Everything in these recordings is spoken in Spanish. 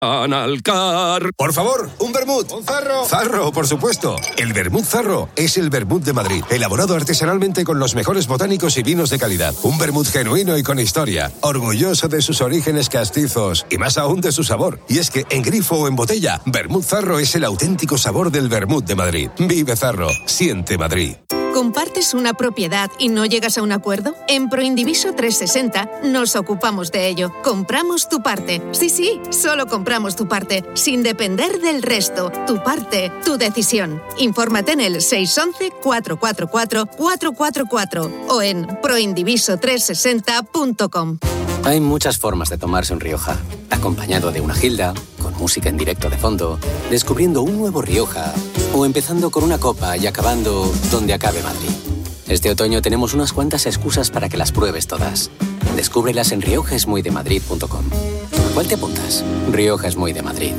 Analcar. Por favor, un vermut. Un zarro. Zarro, por supuesto. El vermut Zarro es el vermut de Madrid, elaborado artesanalmente con los mejores botánicos y vinos de calidad. Un vermut genuino y con historia, orgulloso de sus orígenes castizos y más aún de su sabor. Y es que en grifo o en botella, vermut Zarro es el auténtico sabor del vermut de Madrid. Vive Zarro, siente Madrid. ¿Compartes una propiedad y no llegas a un acuerdo? En Proindiviso 360 nos ocupamos de ello. Compramos tu parte. Sí, solo compramos tu parte, sin depender del resto. Tu parte, tu decisión. Infórmate en el 611-444-444 o en proindiviso360.com. Hay muchas formas de tomarse un Rioja. Acompañado de una gilda, con música en directo de fondo, descubriendo un nuevo Rioja, o empezando con una copa y acabando donde acabe Madrid. Este otoño tenemos unas cuantas excusas para que las pruebes todas. Descúbrelas en riojaesmuydemadrid.com. ¿A cuál te apuntas? Rioja es muy de Madrid.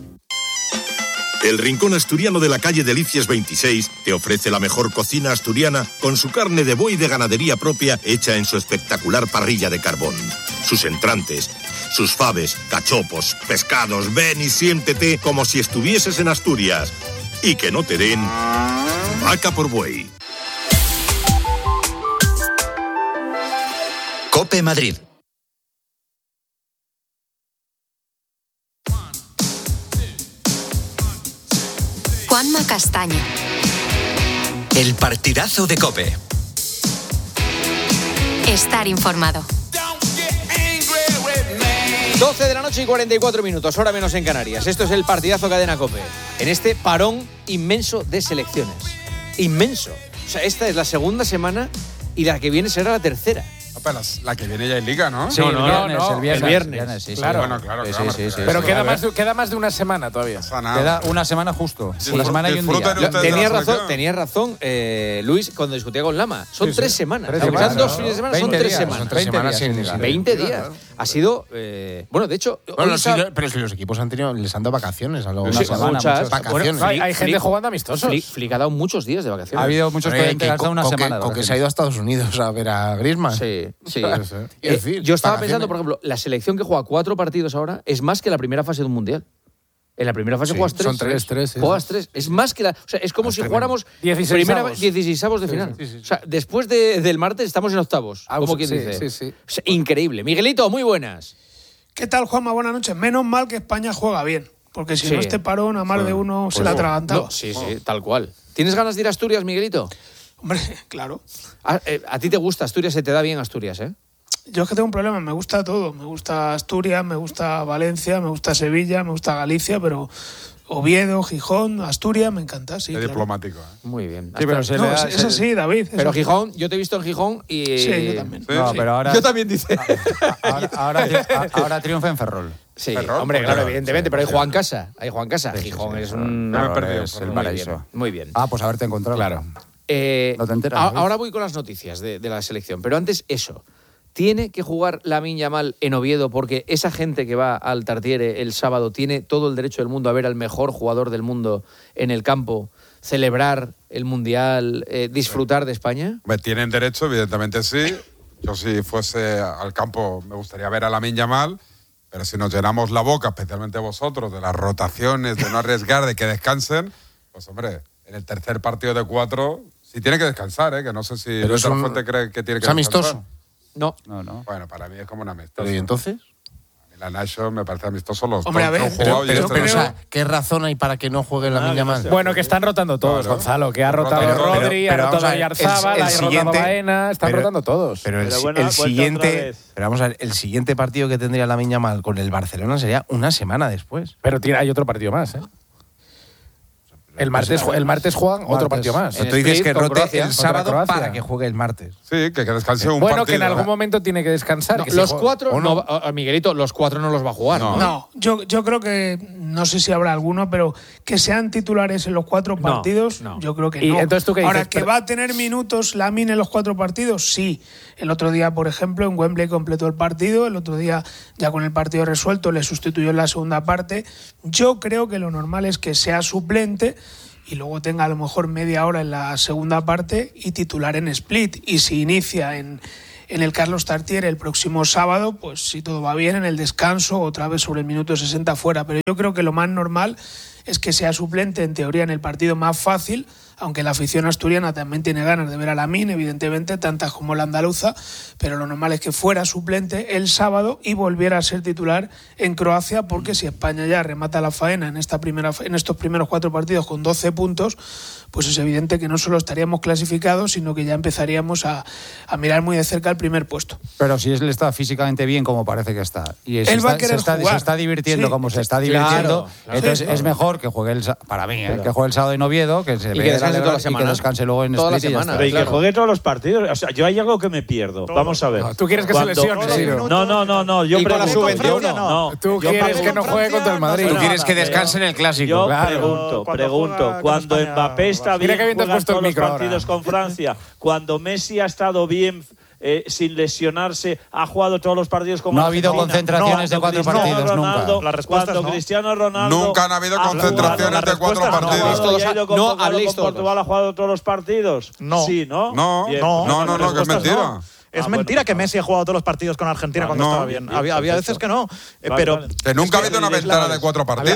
El Rincón Asturiano de la calle Delicias 26 te ofrece la mejor cocina asturiana con su carne de buey de ganadería propia hecha en su espectacular parrilla de carbón. Sus entrantes, sus faves, cachopos, pescados, ven y siéntete como si estuvieses en Asturias. Y que no te den vaca por buey. COPE Madrid. Juanma Castaño. El partidazo de COPE. Estar informado. 12 de la noche y 44 minutos, hora menos en Canarias. Esto es el partidazo Cadena COPE. En este parón inmenso de selecciones. Inmenso. O sea, esta es la segunda semana y la que viene será la tercera. La que viene ya en Liga, ¿no? Sí, el viernes. Sí, claro. Bueno, claro. Sí. Pero queda más de una semana todavía. Queda una semana justo. Una semana y un día. Tenía razón, Luis, cuando discutía con Lama. Son 3 semanas. Son 2 fines de semana, son 3 semanas. Son 3 semanas sin Liga. 20 días. Ha sido... bueno, de hecho... pero si los equipos les han dado vacaciones a los muchas vacaciones. Bueno, hay gente jugando amistosos. Flick ha dado muchos días de vacaciones. Ha habido muchos que han dado una semana. Con que se ha ido a Estados Unidos a ver a Griezmann. Sí. Yo estaba pensando, por ejemplo, la selección que juega 4 partidos ahora es más que la primera fase de un mundial. En la primera fase juegas 3. Son 3. Juegas 3. Es más que la... O sea, es como si jugáramos 16avos de final. Sí. O sea, después del martes estamos en octavos. Como quien dice. Sí. O sea, increíble. Miguelito, muy buenas. ¿Qué tal, Juanma? Buenas noches. Menos mal que España juega bien. Porque si no, este parón a más de uno se la atragantaba. Sí, tal cual. ¿Tienes ganas de ir a Asturias, Miguelito? Hombre, claro. A ti te gusta Asturias, se te da bien Asturias, ¿eh? Yo es que tengo un problema, me gusta todo. Me gusta Asturias, me gusta Valencia, me gusta Sevilla, me gusta Galicia, pero Oviedo, Gijón, Asturias, me encanta, sí. Es claro. diplomático, Muy bien. Sí, pero es así, David. Pero Gijón, yo te he visto en Gijón y... Sí, yo también. No, pero ahora... Yo también, dice. Ahora triunfa en Ferrol. Sí, Ferrol, hombre, claro, evidentemente, pero hay Juan Casa. Sí, Gijón es sí. un... No me he perdido. Es el paraíso. Muy bien. Pues haberte encontrado. Claro. No te enteras. Ahora voy con las noticias de la selección, pero antes eso. ¿Tiene que jugar Lamine Yamal en Oviedo porque esa gente que va al Tartiere el sábado tiene todo el derecho del mundo a ver al mejor jugador del mundo en el campo, celebrar el Mundial, disfrutar de España? Tienen derecho, evidentemente sí. Yo si fuese al campo me gustaría ver a Lamine Yamal, pero si nos llenamos la boca, especialmente vosotros, de las rotaciones, de no arriesgar, de que descansen, pues hombre, en el tercer partido de 4, sí tiene que descansar, que no sé si Luis Fuente cree que tiene que descansar. ¿Es amistoso? No. Bueno, para mí es como un amistoso. ¿Y entonces? La Nacho me parece amistoso los Hombre, a ver, que han jugado. Pero, ¿qué razón hay para que no juegue Lamine Yamal? Bueno, que están rotando todos, Claro. Gonzalo. Que ha rotado Rodri, ha rotado Yarzábal, ha rotado Baena. Están rotando todos. Pero el siguiente... Pero vamos a ver, el siguiente partido que tendría Lamine Yamal con el Barcelona sería una semana después. Pero hay otro partido más, ¿eh? El martes juegan otro partido más. Tú dices que rote Croacia, el sábado Croacia. para que juegue el martes. Sí, que descanse un bueno, partido. que en algún momento tiene que descansar. No, que los 4, Miguelito, los 4 no los va a jugar. No, yo creo que, no sé si habrá alguno, pero que sean titulares en los 4 partidos, yo creo que ¿Y no. entonces tú qué Ahora, dices? ¿que va a tener minutos Lamine en los 4 partidos? Sí. El otro día, por ejemplo, en Wembley completó el partido, el otro día, ya con el partido resuelto, le sustituyó en la segunda parte. Yo creo que lo normal es que sea suplente y luego tenga a lo mejor media hora en la segunda parte y titular en split. Y si inicia en en el Carlos Tartiere el próximo sábado, pues si todo va bien, en el descanso, otra vez sobre el minuto 60 fuera. Pero yo creo que lo más normal es que sea suplente, en teoría, en el partido más fácil, aunque la afición asturiana también tiene ganas de ver a Lamine, evidentemente, tantas como la andaluza, pero lo normal es que fuera suplente el sábado y volviera a ser titular en Croacia, porque si España ya remata la faena en estos primeros 4 partidos con 12 puntos, pues es evidente que no solo estaríamos clasificados, sino que ya empezaríamos a mirar muy de cerca el primer puesto. Pero si él está físicamente bien, como parece que está, y él va a querer jugar. Se está divirtiendo como se está divirtiendo, claro, entonces es mejor que juegue para mí, que juegue el sábado en Oviedo, que se y que descanse toda la semana, y que descanse luego en toda la Split semana, pero y que juegue todos los partidos. O sea, yo hay algo que me pierdo. Vamos a ver. No, ¿tú quieres que se lesione? No. Yo ¿Y con la pregunto. sub-21? No. ¿Tú quieres que no juegue contra el Madrid? Tú quieres que descanse en el Clásico. Yo Claro. pregunto. Cuando Mbappé está bien, Mira que bien te has juega puesto el todos los micro partidos ahora. con Francia. Cuando Messi ha estado bien, sin lesionarse, ha jugado todos los partidos con No ha habido Argentina. concentraciones de 4 partidos Ronaldo, nunca. Cuando Cristiano Ronaldo Nunca han habido concentraciones de 4 partidos. No, Portugal ha jugado todos los partidos. No. Sí, ¿no? No, Bien. que es mentira. Es mentira que Messi ha jugado todos los partidos con Argentina cuando estaba bien. Había veces que no. Pero que nunca ha habido una ventana de 4 partidos.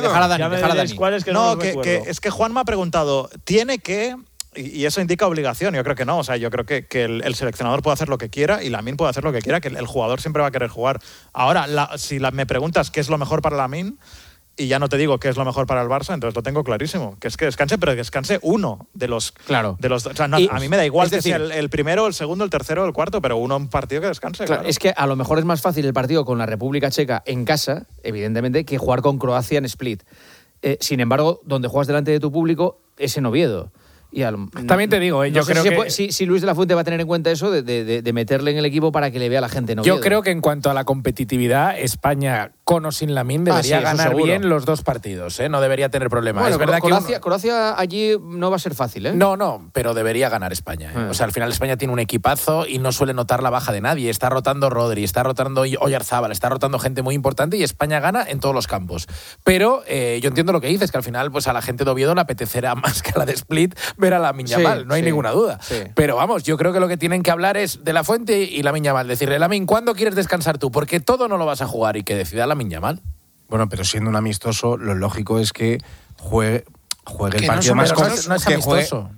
Es que Juan me ha preguntado, ¿tiene que...? Y eso indica obligación, yo creo que no. O sea, yo creo que el seleccionador puede hacer lo que quiera y Lamine puede hacer lo que quiera, que el jugador siempre va a querer jugar. Ahora, si me preguntas qué es lo mejor para Lamine, y ya no te digo qué es lo mejor para el Barça, entonces lo tengo clarísimo. Que es que descanse, pero que descanse uno de los... Claro. O sea, a mí me da igual que sea el primero, el segundo, el tercero, el cuarto, pero un partido que descanse. Claro, es que a lo mejor es más fácil el partido con la República Checa en casa, evidentemente, que jugar con Croacia en Split. Sin embargo, donde juegas delante de tu público es en Oviedo. También te digo, yo creo que... Si Luis de la Fuente va a tener en cuenta eso de meterle en el equipo para que le vea a la gente en Oviedo. Yo creo que en cuanto a la competitividad, España, con o sin Lamine, debería ganar bien los 2 partidos, ¿eh? No debería tener problema. Bueno, es verdad Croacia allí no va a ser fácil, ¿eh? No, pero debería ganar España. O sea, al final España tiene un equipazo y no suele notar la baja de nadie. Está rotando Rodri, está rotando Oyarzábal, está rotando gente muy importante y España gana en todos los campos. Pero yo entiendo lo que dices, que al final pues a la gente de Oviedo le apetecerá más que a la de Split ver a Lamine Yamal, no hay ninguna duda. Sí. Pero vamos, yo creo que lo que tienen que hablar es de la Fuente y Lamine Yamal. Decirle, Lamine, ¿cuándo quieres descansar tú? Porque todo no lo vas a jugar y que decida Lamine Yamal. Bueno, pero siendo un amistoso, lo lógico es que juegue el partido no más no es amistoso.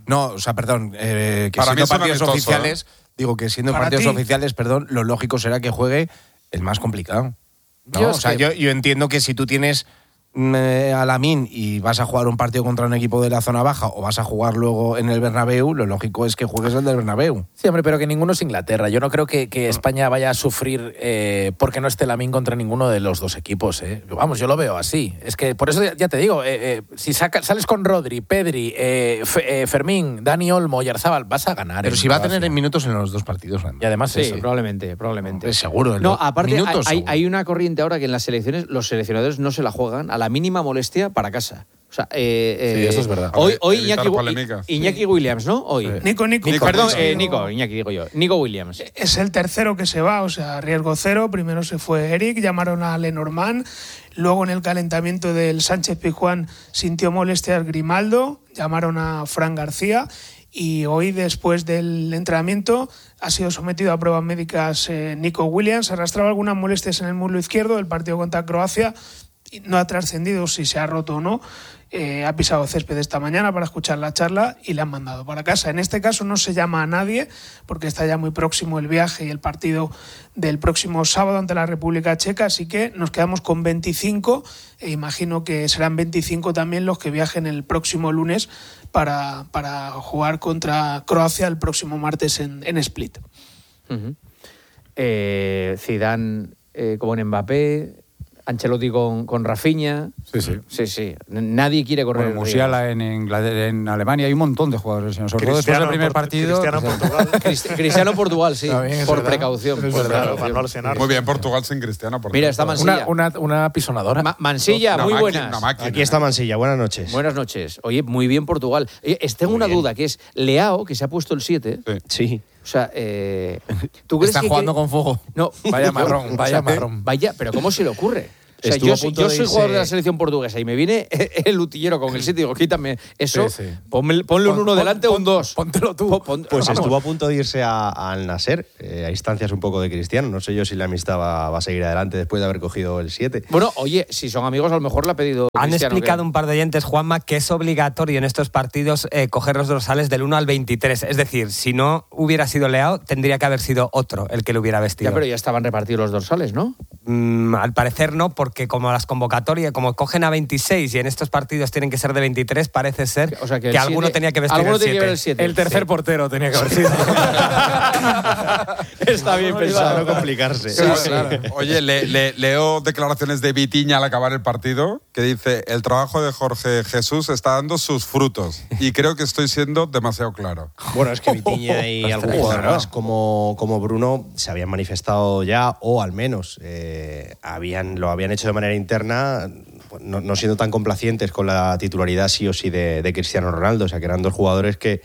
Que para siendo mí partidos oficiales, ¿eh? Que siendo partidos oficiales, lo lógico será que juegue el más complicado. ¿No? Yo entiendo que si tú tienes a Lamine y vas a jugar un partido contra un equipo de la zona baja o vas a jugar luego en el Bernabéu, lo lógico es que juegues el del Bernabéu. Sí, hombre, pero que ninguno es Inglaterra. Yo no creo que España vaya a sufrir porque no esté Lamine contra ninguno de los 2 equipos. Vamos, yo lo veo así. Es que por eso ya te digo, si sales con Rodri, Pedri, Fermín, Dani Olmo, Oyarzábal, vas a ganar. Pero si va a tener minutos en los 2 partidos. Y además sí, eso. Probablemente. Seguro. No, aparte minutos, hay una corriente ahora que en las selecciones los seleccionadores no se la juegan a la mínima molestia para casa. O sea, sí, eso es verdad. Hoy Iñaki Williams, ¿no? Hoy. Nico. Perdón, Iñaki digo yo. Nico Williams. Es el tercero que se va, o sea, riesgo cero. Primero se fue Eric, llamaron a Lenormand. Luego en el calentamiento del Sánchez-Pizjuán sintió molestias Grimaldo, llamaron a Fran García. Y hoy, después del entrenamiento, ha sido sometido a pruebas médicas Nico Williams. Arrastraba algunas molestias en el muslo izquierdo del partido contra Croacia. No ha trascendido si se ha roto o no. Ha pisado césped esta mañana para escuchar la charla y le han mandado para casa. En este caso no se llama a nadie porque está ya muy próximo el viaje y el partido del próximo sábado ante la República Checa, así que nos quedamos con 25 e imagino que serán 25 también los que viajen el próximo lunes para jugar contra Croacia el próximo martes en Split. Zidane con Mbappé, Ancelotti con Rafinha. Sí. Nadie quiere correr. Musiala en Alemania. Hay un montón de jugadores. Sobre todo después del primer partido. Cristiano Portugal, sí. Por precaución. Muy bien, Portugal sin Cristiano. Mira, está Mansilla. Una pisonadora. Mansilla, muy buenas. Aquí está Mansilla. Buenas noches. Buenas noches. Oye, muy bien Portugal. Tengo una duda, que es Leao, que se ha puesto el 7. Sí. O sea, ¿tú crees está jugando con fuego? No. Vaya marrón. Vaya, pero ¿cómo se le ocurre? O sea, yo soy jugador de la selección portuguesa y me viene el utillero con el 7 y digo, quítame eso, ponle un 1 delante o un 2. Póntelo tú. Pues estuvo a punto de irse al Nasser, a instancias un poco de Cristiano. No sé yo si la amistad va a seguir adelante después de haber cogido el 7. Bueno, oye, si son amigos, a lo mejor le ha pedido Han Cristiano explicado un par de oyentes, Juanma, que es obligatorio en estos partidos coger los dorsales del 1 al 23. Es decir, si no hubiera sido Leao, tendría que haber sido otro el que lo hubiera vestido. Ya, pero ya estaban repartidos los dorsales, ¿no? Al parecer no, porque como las convocatorias, como cogen a 26 y en estos partidos tienen que ser de 23, parece ser que alguno tenía que vestir el 7. El tercer portero tenía que haber sido. Está bien pensado. Para no complicarse. Claro. Oye, leo declaraciones de Vitinha al acabar el partido, que dice: el trabajo de Jorge Jesús está dando sus frutos. Y creo que estoy siendo demasiado claro. Bueno, es que Vitinha y algún jugador más como Bruno se habían manifestado ya, o al menos lo habían hecho de manera interna, no siendo tan complacientes con la titularidad sí o sí de Cristiano Ronaldo. O sea, que eran dos jugadores que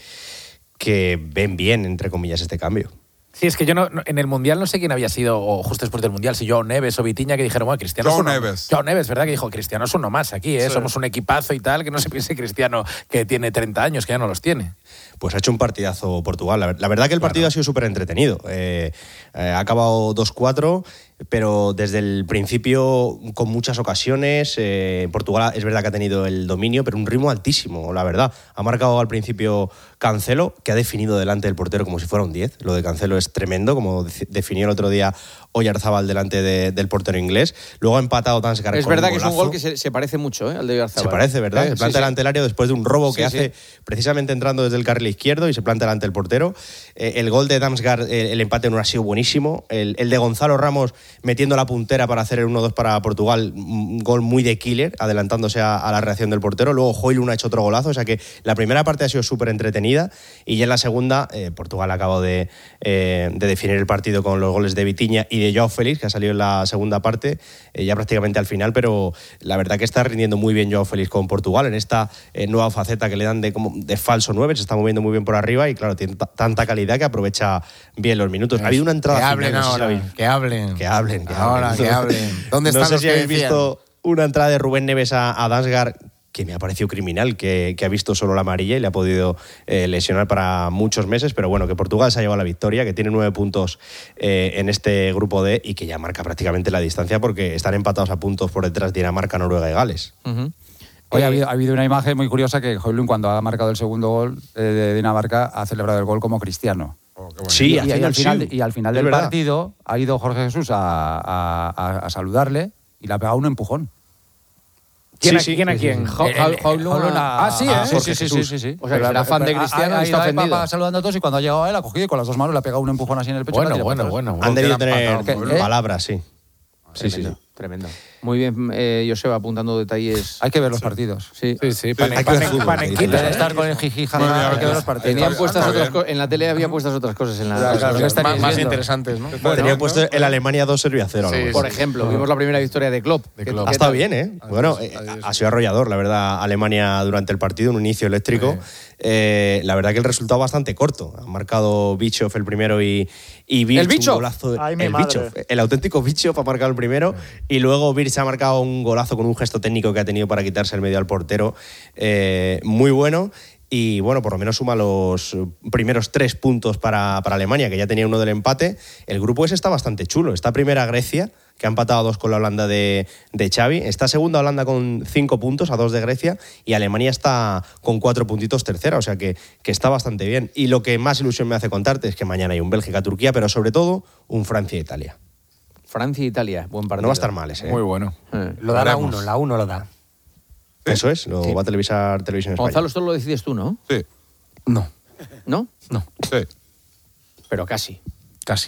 ven bien, entre comillas, este cambio. Sí, es que yo en el Mundial no sé quién había sido, o justo después del Mundial, si Joao Neves o Vitinha, que dijeron, bueno, Cristiano Joao es uno. Neves. Joao Neves, ¿verdad? Que dijo, Cristiano es uno más aquí, sí. Somos un equipazo y tal, que no se piense Cristiano que tiene 30 años, que ya no los tiene. Pues ha hecho un partidazo Portugal. La verdad que el partido ha sido súper entretenido. Ha acabado 2-4, pero desde el principio con muchas ocasiones. Portugal es verdad que ha tenido el dominio, pero un ritmo altísimo, la verdad. Ha marcado al principio Cancelo, que ha definido delante del portero como si fuera un 10. Lo de Cancelo es tremendo, como definió el otro día Oyarzábal delante del portero inglés. Luego ha empatado Damsgaard. Es verdad que es un gol que se parece mucho al de Oyarzábal. Se parece, ¿verdad? Se planta delante del área después de un robo que hace precisamente entrando desde el carril izquierdo y se planta delante del portero. El gol de Damsgaard, el empate no ha sido buenísimo. El de Gonzalo Ramos metiendo la puntera para hacer el 1-2 para Portugal, un gol muy de killer, adelantándose a la reacción del portero. Luego Højlund ha hecho otro golazo. O sea que la primera parte ha sido súper entretenida y ya en la segunda Portugal ha acabado de definir el partido con los goles de Vitinha y de Joao Félix, que ha salido en la segunda parte, ya prácticamente al final, pero la verdad que está rindiendo muy bien Joao Félix con Portugal en esta nueva faceta que le dan de falso 9, se está moviendo muy bien por arriba y claro, tiene tanta calidad que aprovecha bien los minutos. Ha habido una entrada que hablen final, ahora, que hablen. Ahora, que hablen. ¿Dónde están no sé los si que habéis decían? visto una entrada de Rubén Neves a Damsgaard que me ha parecido criminal, que ha visto solo la amarilla y le ha podido lesionar para muchos meses, pero bueno, que Portugal se ha llevado la victoria, que tiene 9 puntos en este grupo D y que ya marca prácticamente la distancia porque están empatados a puntos por detrás Dinamarca, Noruega y Gales. Hoy ha habido una imagen muy curiosa que Højlund, cuando ha marcado el segundo gol de Dinamarca, ha celebrado el gol como cristiano. Sí, y al final del partido ha ido Jorge Jesús a saludarle y le ha pegado un empujón. ¿Quién a quién? Højlund sí. O sea, que era fan de Cristiano y está ofendido. Saludando a todos y cuando ha llegado a él ha cogido y con las dos manos le ha pegado un empujón así en el pecho. Bueno. Han debido tener palabras, sí. Tremendo. Muy bien, Joseba, apuntando detalles. Hay que ver los partidos. Sí. Panenquitas. Estar con el jiji, jaja. Hay que ver los partidos. Tenían puestas otras cosas. En la tele había puestas otras cosas. Más interesantes, ¿no? Tenían puesto el Alemania 2 Serbia 0. Por ejemplo, vimos la primera victoria de Klopp. Ha estado bien, ¿eh? Bueno, ha sido arrollador, la verdad, Alemania durante el partido, un inicio eléctrico. La verdad que el resultado bastante corto. Han marcado Bischoff el primero y Birch ¿El Bischoff? un golazo. El auténtico Bischoff ha marcado el primero y luego Birch ha marcado un golazo con un gesto técnico que ha tenido para quitarse el medio al portero. Muy bueno. Y bueno, por lo menos suma los primeros 3 puntos para Alemania, que ya tenía uno del empate. El grupo ese está bastante chulo. Está primera Grecia, que ha empatado a 2 con la Holanda de Xavi. Está segunda Holanda con 5 puntos, a 2 de Grecia. Y Alemania está con 4 puntitos tercera, o sea que está bastante bien. Y lo que más ilusión me hace contarte es que mañana hay un Bélgica-Turquía, pero sobre todo un Francia-Italia. Francia-Italia, buen partido. No va a estar mal ese. Muy bueno. Lo da la 1 lo da. Eso es, lo va a televisar Televisión Española. Gonzalo, esto lo decides tú, ¿no? Sí. No. ¿No? No. Sí. Pero casi. Casi.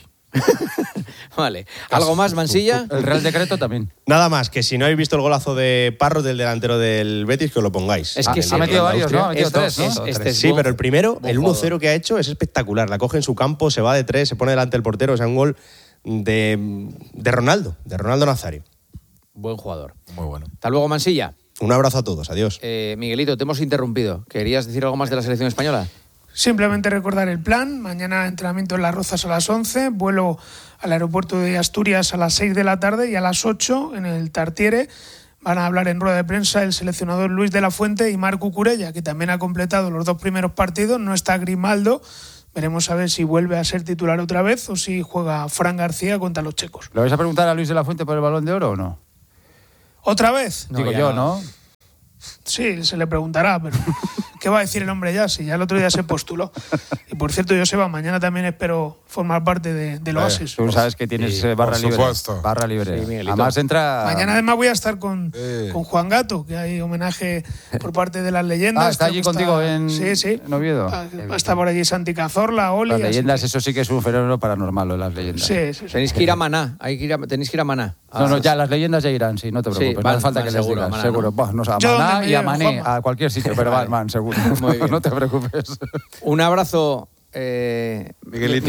Vale. ¿Algo más, Mansilla? El Real Decreto también. Nada más, que si no habéis visto el golazo de Parros del delantero del Betis, que os lo pongáis. Es que ha metido varios, ¿no? Ha metido 3, ¿no? Sí, pero el primero, el 1-0 que ha hecho es espectacular. La coge en su campo, se va de 3, se pone delante del portero. O sea, un gol de Ronaldo Nazario. Buen jugador. Muy bueno. Hasta luego, Mansilla. Un abrazo a todos, adiós. Miguelito, te hemos interrumpido. ¿Querías decir algo más de la selección española? Simplemente recordar el plan. Mañana entrenamiento en Las Rozas a las 11, vuelo al aeropuerto de Asturias a las 6 de la tarde y a las 8 en el Tartiere van a hablar en rueda de prensa el seleccionador Luis de la Fuente y Marc Cucurella, que también ha completado los 2 primeros partidos. No está Grimaldo. Veremos a ver si vuelve a ser titular otra vez o si juega Fran García contra los checos. ¿Le vais a preguntar a Luis de la Fuente por el Balón de Oro o no? ¿Otra vez? Digo yo, ¿no? Sí, se le preguntará, pero ¿qué va a decir el hombre ya? Si ya el otro día se postuló. Y por cierto, Joseba, mañana también espero formar parte del Oasis. Tú sabes que tienes barra libre. Barra libre. Sí, Miguelito. Además entra... Mañana además voy a estar con Juan Gato, que hay homenaje por parte de las leyendas. ¿Está allí contigo en Oviedo? Está por allí Santi Cazorla, Oli. Las leyendas, eso sí que es un fenómeno paranormal, lo de las leyendas. Sí. Tenéis que ir a Maná. Tenéis que ir a Maná. No, ya las leyendas ya irán, sí, no te preocupes. No hace falta que les digas. Seguro. No, a Maná y a Mané, a cualquier sitio, pero van, seguro. No te preocupes. Un abrazo. Miguelito.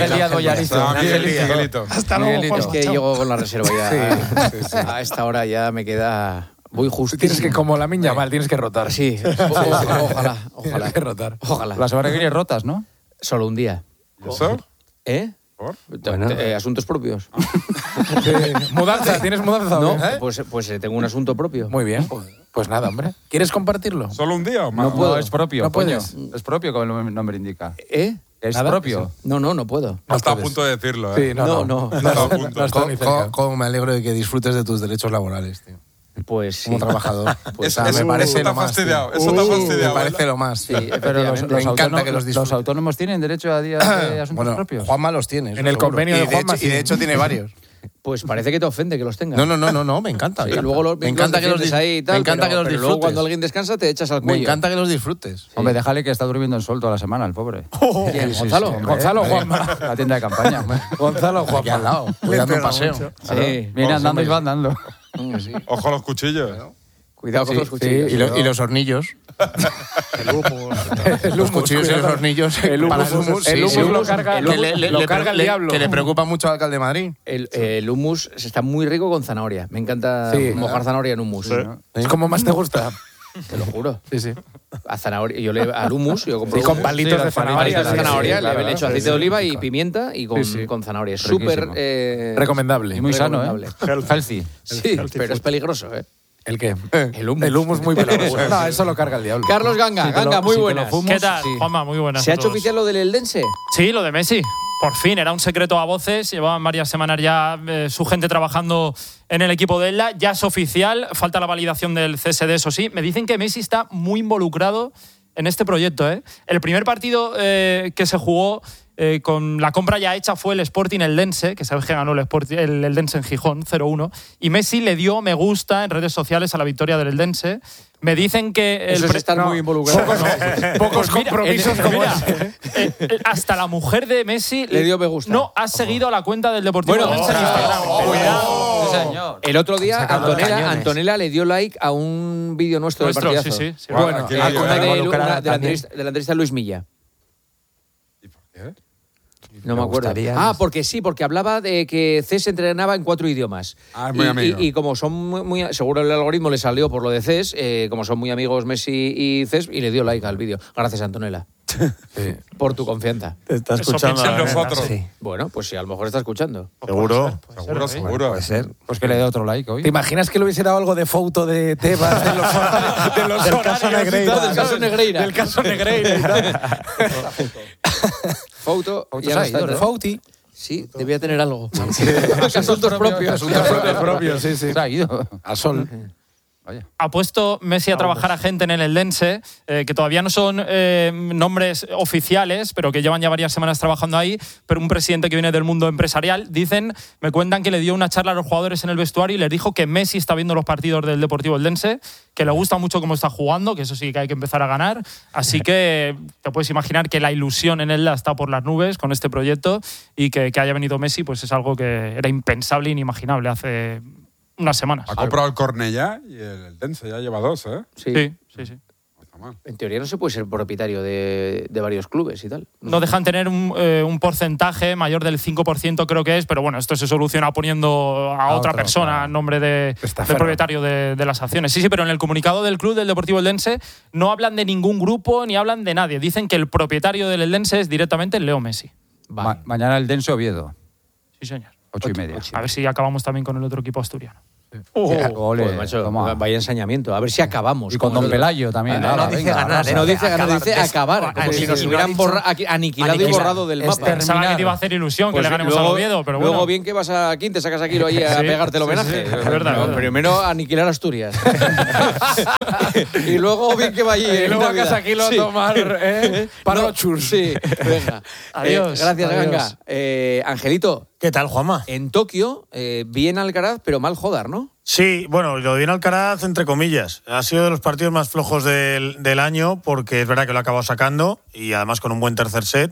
Miguelito. Hasta luego, Juan. Es que llego con la reserva ya. Sí. A esta hora ya me queda... Voy justísimo. Tienes que, como Lamine Yamal, tienes que rotar. Sí. Ojalá. Tienes que rotar. Ojalá. Las semana que viene rotas, ¿no? Solo un día. ¿Eso? ¿Eh? Bueno. Asuntos propios. ¿Mudanza? ¿Tienes mudanza? No, pues tengo un asunto propio. Muy bien. Pues nada, hombre. ¿Quieres compartirlo? ¿Solo un día o más? No puedo, es propio. No puedes. Es propio, como el nombre indica. Es ¿Nada? propio. No puedo. No está a punto de decirlo, ¿eh? Sí, no. Está a punto. ¿Cómo me alegro de que disfrutes de tus derechos laborales, tío? Pues sí. Como trabajador. Pues me parece lo más. Fastidiado. Eso está fastidiado. Me parece lo más. Sí, pero me encanta que los disfrutes. ¿Los autónomos tienen derecho a días de asuntos propios? Juanma los tiene. En el convenio de Juanma. Y de hecho tiene varios. Pues parece que te ofende que los tengas. No, me encanta. Sí, luego me encanta que los disfrutes. Ahí y tal, me encanta pero, que los pero disfrutes. luego cuando alguien descansa te echas al cuello. Me encanta que los disfrutes. Sí. Hombre, déjale que está durmiendo en sol toda la semana, el pobre. ¿Quién? ¿Gonzalo? Gonzalo, Juanma. La tienda de campaña. Gonzalo, Juanma. Aquí al lado. Voy dando un paseo. Sí. Viene andando y va andando. Ojo a los cuchillos. Cuidado con los cuchillos. Y los hornillos. El humus. Los cuchillos y los hornillos. El humus lo carga el diablo. Que le preocupa mucho al alcalde de Madrid. El hummus está muy rico con zanahoria. Me encanta mojar zanahoria en hummus. Sí. ¿Es como más te gusta? Te lo juro. Sí. A zanahoria, al hummus, yo compro con palitos de zanahoria. Le echo aceite de oliva y pimienta y con zanahoria. Es súper recomendable. Y muy sano, ¿eh? Healthy. Sí, pero es peligroso, ¿eh? ¿El qué? El hummus. El hummus muy peligroso. No, eso lo carga el diablo. Carlos Ganga, muy buenas. ¿Qué tal, Juanma? Muy buenas. ¿Se ha hecho oficial lo del Eldense? Sí, lo de Messi. Por fin, era un secreto a voces. Llevaban varias semanas ya su gente trabajando en el equipo de Elda. Ya es oficial. Falta la validación del CSD, eso sí. Me dicen que Messi está muy involucrado en este proyecto, ¿eh? El primer partido que se jugó con la compra ya hecha fue el Sporting Eldense, que sabes que ganó el Eldense en Gijón, 0-1. Y Messi le dio me gusta en redes sociales a la victoria del Eldense. Me dicen que... Eso es estar muy involucrado. Pocos compromisos como ese. Hasta la mujer de Messi le dio me gusta. No, ha seguido la cuenta del Deportivo Eldense en Instagram. Cuidado. El otro día Antonella le dio like a un vídeo nuestro del partidazo. Sí. Bueno, de la entrevista de Luis Milla. ¿Y por qué? No me acuerdo. Porque hablaba de que CES entrenaba en 4 idiomas. Ah, es muy amigo. Y como son muy seguro el algoritmo le salió por lo de CES, como son muy amigos Messi y CES, y le dio like al vídeo. Gracias, Antonella. Sí. Por tu confianza. Te está escuchando. Nosotros. Sí. Bueno, pues sí, a lo mejor está escuchando. Seguro. Seguro. Puede ser. Pues que le dé otro like hoy. ¿Te imaginas que le hubiese dado algo de foto de Tebas, del caso Negreira? Del caso Negreira. Foto. Fouti. Sí, debía tener algo. Asuntos propios. Sí. Se ha ido al sol. Ha puesto Messi a trabajar a gente en el Eldense, que todavía no son nombres oficiales, pero que llevan ya varias semanas trabajando ahí, pero un presidente que viene del mundo empresarial, me cuentan que le dio una charla a los jugadores en el vestuario y les dijo que Messi está viendo los partidos del Deportivo Eldense, que le gusta mucho cómo está jugando, que eso sí que hay que empezar a ganar, así que te puedes imaginar que la ilusión en él está por las nubes con este proyecto y que haya venido Messi pues es algo que era impensable e inimaginable hace unas semanas. Ha comprado el Cornellá y el Eldense, ya lleva 2, ¿eh? Sí. En teoría no se puede ser propietario de varios clubes y tal. No dejan tener un porcentaje mayor del 5%, creo que es, pero bueno, esto se soluciona poniendo a otra persona en nombre del propietario de las acciones. Sí, pero en el comunicado del club del Deportivo Eldense no hablan de ningún grupo ni hablan de nadie. Dicen que el propietario del Eldense es directamente Leo Messi. Mañana el Eldense Oviedo. Sí, señor. 8:30. A ver si acabamos también con el otro equipo asturiano. Ole, macho, vaya ensañamiento. A ver si acabamos. Y con Don Pelayo también. No dice ganar, no dice acabar. Como si nos hubieran aniquilado y borrado del mapa. Pensaba que te iba a hacer ilusión que le ganemos al Oviedo, pero bueno. Luego bien que vas a Quinte, sacas aquí ahí a pegarte el homenaje. Es verdad. Primero aniquilar Asturias. Y luego bien que va allí. Y luego sacas aquí a tomar parochus. Sí, venga. Adiós. Gracias, Ganga. Angelito. ¿Qué tal, Juanma? En Tokio, bien Alcaraz, pero mal Jodar, ¿no? Sí, bueno, lo de bien Alcaraz, entre comillas. Ha sido de los partidos más flojos del año, porque es verdad que lo ha acabado sacando, y además con un buen tercer set,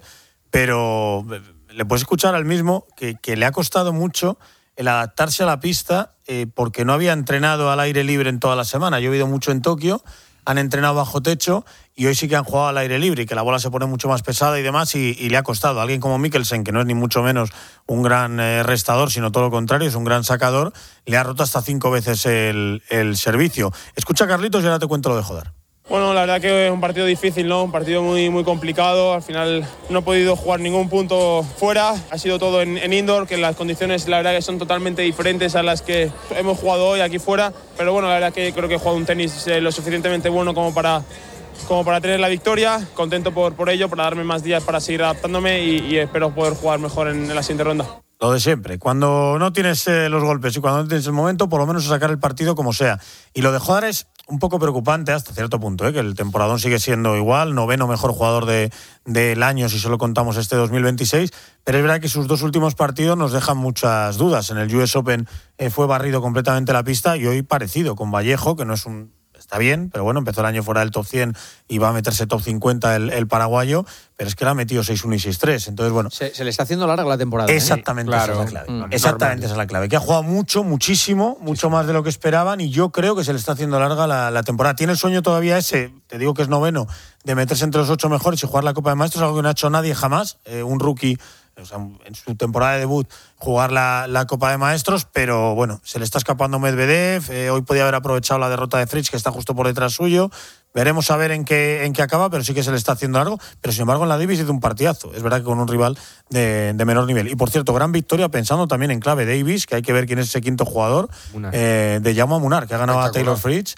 pero le puedes escuchar al mismo que le ha costado mucho el adaptarse a la pista, porque no había entrenado al aire libre en toda la semana. Yo he vivido mucho en Tokio, han entrenado bajo techo, y hoy sí que han jugado al aire libre y que la bola se pone mucho más pesada y demás, y le ha costado. Alguien como Mikkelsen, que no es ni mucho menos un gran restador, sino todo lo contrario, es un gran sacador, le ha roto hasta 5 veces el servicio. Escucha a Carlitos y ahora te cuento lo de Jodar. Bueno, la verdad que es un partido difícil, ¿no? Un partido muy, muy complicado. Al final no he podido jugar ningún punto fuera. Ha sido todo en indoor, que las condiciones la verdad que son totalmente diferentes a las que hemos jugado hoy aquí fuera. Pero bueno, la verdad que creo que he jugado un tenis lo suficientemente bueno como para tener la victoria. Contento por ello, para darme más días para seguir adaptándome y espero poder jugar mejor en la siguiente ronda. Lo de siempre, cuando no tienes los golpes y cuando no tienes el momento, por lo menos sacar el partido como sea. Y lo de Jodar es un poco preocupante hasta cierto punto, que el temporadón sigue siendo igual, 9º mejor jugador del año si solo contamos este 2026, pero es verdad que sus 2 últimos partidos nos dejan muchas dudas. En el US Open fue barrido completamente la pista y hoy parecido con Vallejo, que no es un... Está bien, pero bueno, empezó el año fuera del top 100 y va a meterse top 50 el paraguayo, pero es que le ha metido 6-1 y 6-3. Entonces, bueno. Se le está haciendo larga la temporada. Exactamente, esa es la clave. Exactamente, esa es la clave. Que ha jugado muchísimo más de lo que esperaban, y yo creo que se le está haciendo larga la temporada. Tiene el sueño todavía ese, te digo que es 9º, de meterse entre los 8 mejores y jugar la Copa de Maestros, algo que no ha hecho nadie jamás. Un rookie, o sea, en su temporada de debut, jugar la Copa de Maestros, pero bueno, se le está escapando Medvedev. Hoy podía haber aprovechado la derrota de Fritz, que está justo por detrás suyo. Veremos a ver en qué acaba, pero sí que se le está haciendo largo. Pero sin embargo, en la Davis hizo un partidazo. Es verdad que con un rival de menor nivel. Y por cierto, gran victoria, pensando también en clave Davis, que hay que ver quién es ese quinto jugador, de Jaume Munar, que ha ganado a Taylor Fritz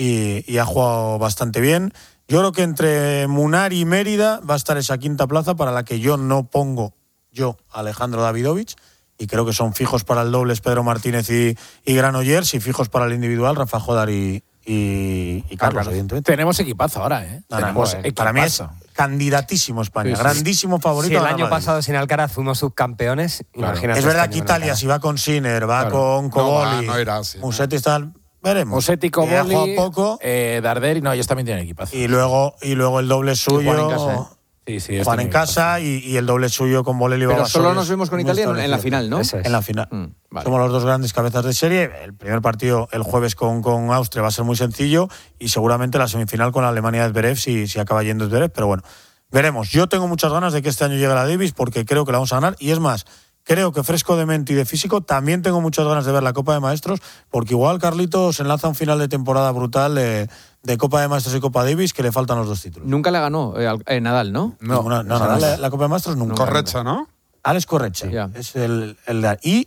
y ha jugado bastante bien. Yo creo que entre Munar y Mérida va a estar esa quinta plaza, para la que yo no pongo Alejandro Davidovich, y creo que son fijos para el dobles Pedro Martínez y Granollers, y fijos para el individual Rafa Jodar y Carlos, evidentemente. Tenemos equipazo ahora, Para mí es candidatísimo España, grandísimo favorito. Si el año pasado sin Alcaraz fuimos subcampeones, imagínate. Es verdad que Italia, si va con Sinner, va con Coboli, Musetti está... Veremos. Musetti, Coboli, poco. Darderi, ellos también tienen equipazo. Y luego el doble suyo. Juan en casa, Juan en casa y el doble suyo con Bolelli. Pero solo nos vemos con Italia en la final, ¿no? En la final. Vale. Somos los 2 grandes cabezas de serie. El primer partido el jueves con Austria va a ser muy sencillo, y seguramente la semifinal con la Alemania de Zverev si acaba yendo Zverev, pero bueno, veremos. Yo tengo muchas ganas de que este año llegue la Davis, porque creo que la vamos a ganar, y es más, creo que fresco de mente y de físico también tengo muchas ganas de ver la Copa de Maestros, porque igual Carlitos enlaza un final de temporada brutal de Copa de Maestros y Copa Davis, que le faltan los 2 títulos. Nunca le ganó Nadal, ¿no? No, Nadal, la Copa de Maestros nunca. Correcha, ¿no? Alex Correcha, es el y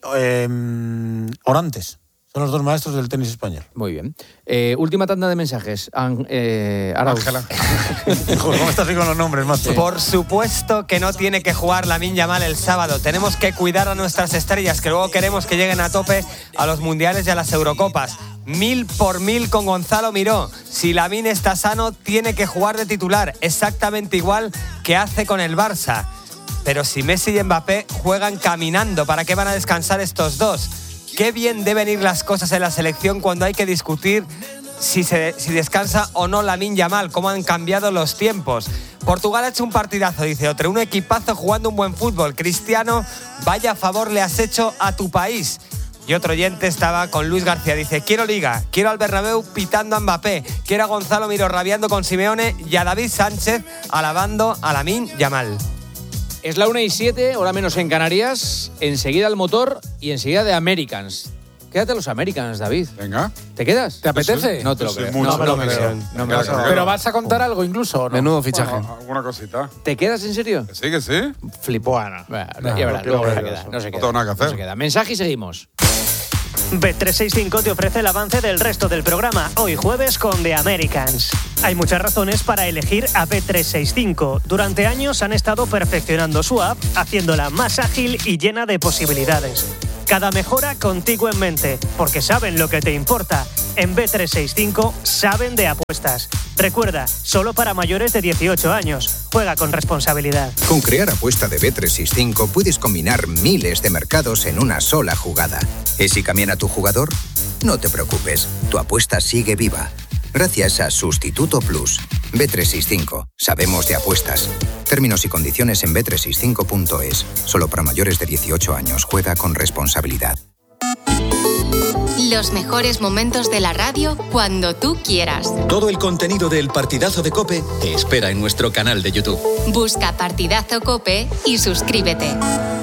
Orantes. Son los 2 maestros del tenis español. Muy bien. Última tanda de mensajes. Ángela. ¿Cómo estás con los nombres, macho? Por supuesto que no tiene que jugar Lamine Yamal el sábado. Tenemos que cuidar a nuestras estrellas, que luego queremos que lleguen a tope a los mundiales y a las Eurocopas. 1000 por 1000 con Gonzalo Miró. Si Lamine está sano, tiene que jugar de titular, exactamente igual que hace con el Barça. Pero si Messi y Mbappé juegan caminando, ¿para qué van a descansar estos dos? Qué bien deben ir las cosas en la selección cuando hay que discutir si descansa o no Lamine Yamal, cómo han cambiado los tiempos. Portugal ha hecho un partidazo, dice otro, un equipazo jugando un buen fútbol. Cristiano, vaya favor le has hecho a tu país. Y otro oyente estaba con Luis García. Dice, quiero Liga, quiero al Bernabéu pitando a Mbappé, quiero a Gonzalo Miró rabiando con Simeone y a David Sánchez alabando a Lamine Yamal. Es la 1:07, hora menos en Canarias. Enseguida el motor y enseguida de Americans. Quédate a los Americans, David. Venga. ¿Te quedas? ¿Te apetece? No te lo creo. Mucho, No me lo creo. ¿Pero vas a contar algo incluso o no? Menudo fichaje. Alguna cosita. ¿Te quedas en serio? Que sí, que sí. Flipó Ana. No se tengo nada que hacer. No se queda. Mensaje y seguimos. Bet365 te ofrece el avance del resto del programa, hoy jueves con The Americans. Hay muchas razones para elegir a Bet365. Durante años han estado perfeccionando su app, haciéndola más ágil y llena de posibilidades. Cada mejora contigo en mente, porque saben lo que te importa. En Bet365 saben de apuestas. Recuerda, solo para mayores de 18 años. Juega con responsabilidad. Con Crear Apuesta de Bet365 puedes combinar miles de mercados en una sola jugada. ¿Y si cambian a tu jugador? No te preocupes, tu apuesta sigue viva. Gracias a Sustituto Plus. Bet365. Sabemos de apuestas. Términos y condiciones en bet365.es. Solo para mayores de 18 años. Juega con responsabilidad. Los mejores momentos de la radio cuando tú quieras. Todo el contenido del Partidazo de COPE te espera en nuestro canal de YouTube. Busca Partidazo COPE y suscríbete.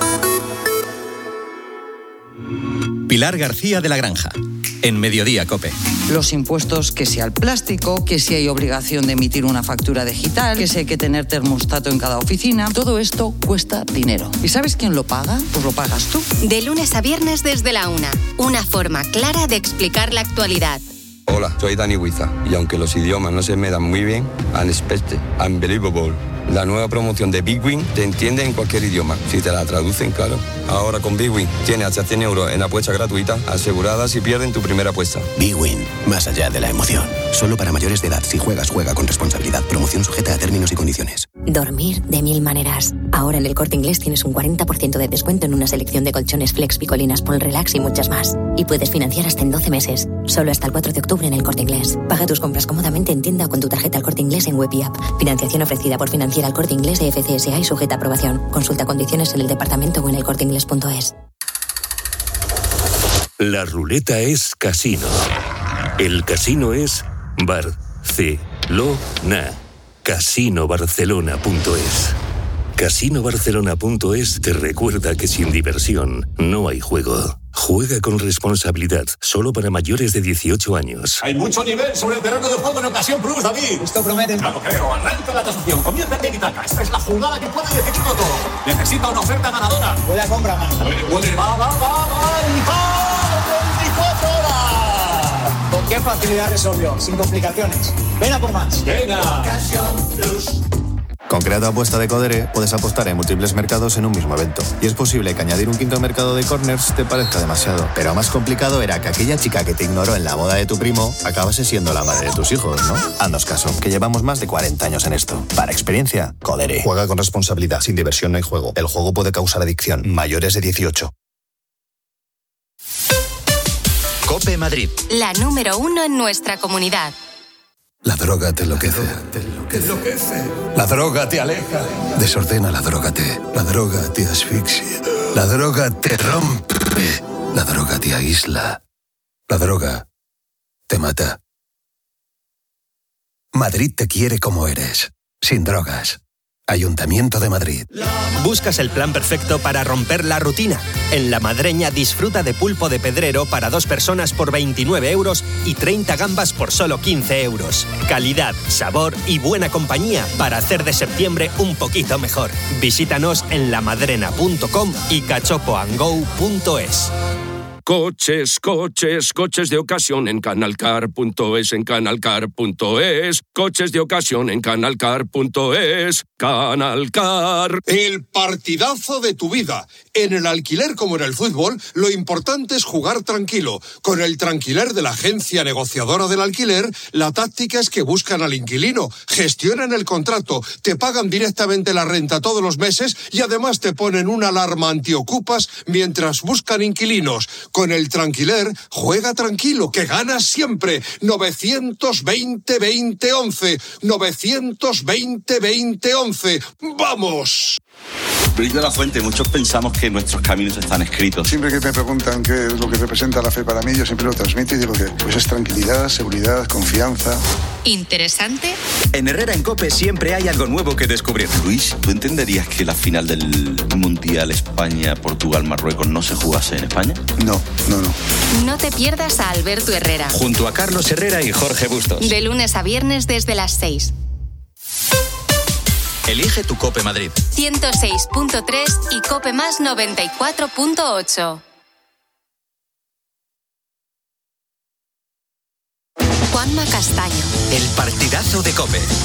Pilar García de la Granja, en Mediodía COPE. Los impuestos, que sea el plástico, que si hay obligación de emitir una factura digital, que si hay que tener termostato en cada oficina, todo esto cuesta dinero. ¿Y sabes quién lo paga? Pues lo pagas tú. De lunes a viernes desde la 1. Una forma clara de explicar la actualidad. Hola, soy Dani Huiza y aunque los idiomas no se me dan muy bien, unexpected, unbelievable. La nueva promoción de Big Win te entiende en cualquier idioma, si te la traducen, claro. Ahora con Big Win tienes hasta 100 euros en apuestas gratuitas aseguradas si pierden tu primera apuesta. Big Win, más allá de la emoción. Solo para mayores de edad. Si juegas, juega con responsabilidad. Promoción sujeta a términos y condiciones. Dormir de mil maneras. Ahora en El Corte Inglés tienes un 40% de descuento en una selección de colchones Flex, Picolinas, Pol Relax y muchas más. Y puedes financiar hasta en 12 meses. Solo hasta el 4 de octubre en El Corte Inglés. Paga tus compras cómodamente en tienda o con tu tarjeta El Corte Inglés en web y app. Financiación ofrecida por Financiera El Corte Inglés e FCSA y sujeta a aprobación. Consulta condiciones en el departamento o en elcorteinglés.es. La ruleta es casino. El casino es Barcelona. Casinobarcelona.es. Casinobarcelona.es te recuerda que sin diversión no hay juego. Juega con responsabilidad, solo para mayores de 18 años. Hay mucho nivel sobre el terreno de juego en Ocasión Plus, David. Esto promete. No lo creo. Arranca la tasación. Comienza el tiki-taka. Esta es la jugada que puede decidirlo todo. Necesita una oferta ganadora. Puede compra más. Puede. Va. 24 horas. ¿Con qué facilidad resolvió? Sin complicaciones. Ven a por más. Venga. Ocasión Plus. Con Crear Apuesta de Codere puedes apostar en múltiples mercados en un mismo evento. Y es posible que añadir un quinto mercado de corners te parezca demasiado. Pero más complicado era que aquella chica que te ignoró en la boda de tu primo acabase siendo la madre de tus hijos, ¿no? Haznos caso, que llevamos más de 40 años en esto. Para experiencia, Codere. Juega con responsabilidad. Sin diversión no hay juego. El juego puede causar adicción. Mayores de 18. COPE Madrid. La número 1 en nuestra comunidad. La droga te enloquece. La droga te aleja. Desordena, la droga te asfixia. La droga te rompe. La droga te aísla. La droga te mata. Madrid te quiere como eres, sin drogas. Ayuntamiento de Madrid. ¿Buscas el plan perfecto para romper la rutina? En La Madreña disfruta de pulpo de pedrero para 2 personas por 29 euros y 30 gambas por solo 15 euros. Calidad, sabor y buena compañía para hacer de septiembre un poquito mejor. Visítanos en lamadrena.com y cachopoandgo.es. Coches de ocasión en canalcar.es, en canalcar.es. Coches de ocasión en canalcar.es. Canalcar. El partidazo de tu vida. En el alquiler como en el fútbol, lo importante es jugar tranquilo. Con el Tranquiler de la agencia negociadora del alquiler, la táctica es que buscan al inquilino, gestionan el contrato, te pagan directamente la renta todos los meses y además te ponen una alarma antiocupas mientras buscan inquilinos. Con el Tranquiler, juega tranquilo, que ganas siempre. 920-20-11. 920-20-11. ¡Vamos! Luis de la Fuente, muchos pensamos que nuestros caminos están escritos. Siempre que me preguntan qué es lo que representa la fe para mí, yo siempre lo transmito y digo que pues es tranquilidad, seguridad, confianza. ¿Interesante? En Herrera en COPE siempre hay algo nuevo que descubrir. Luis, ¿tú entenderías que la final del Mundial España-Portugal-Marruecos no se jugase en España? No. No te pierdas a Alberto Herrera. Junto a Carlos Herrera y Jorge Bustos. De lunes a viernes desde las 6. Elige tu COPE Madrid. 106.3 y COPE más 94.8. Juanma Castaño. El partidazo de COPE.